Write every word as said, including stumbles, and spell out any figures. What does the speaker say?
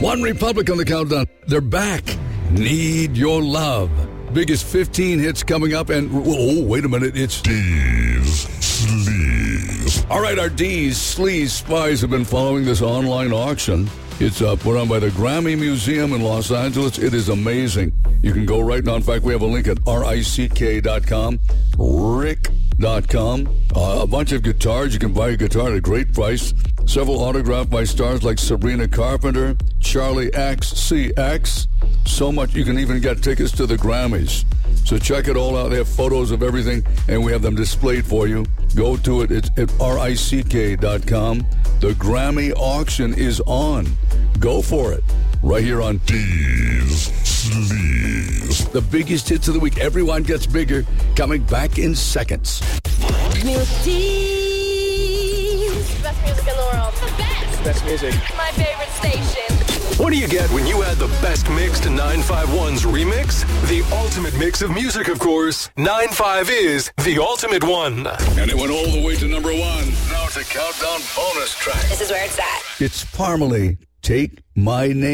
One Republic on the countdown. They're back. Need Your Love. Biggest fifteen hits coming up. And, oh, wait a minute. It's D's Sleaze. All right, our D's Sleaze spies have been following this online auction. It's uh, put on by the Grammy Museum in Los Angeles. It is amazing. You can go right now. In fact, we have a link at rick dot com, rick dot com. Uh, a bunch of guitars. You can buy a guitar at a great price. Several autographed by stars like Sabrina Carpenter, Charlie X C X. So much. You can even get tickets to the Grammys. So check it all out. They have photos of everything, and we have them displayed for you. Go to it. It's at rick dot com. The Grammy auction is on. Go for it. Right here on D's Sleaze. The biggest hits of the week. Everyone gets bigger. Coming back in seconds. New D's. Best music in the world. The best. Best music. My favorite station. What do you get when you add the best mix to nine five one's remix? The ultimate mix of music, of course. nine five is the ultimate one. And it went all the way to number one. Now it's a countdown bonus track. This is where it's at. It's Parmalee. Take My Name.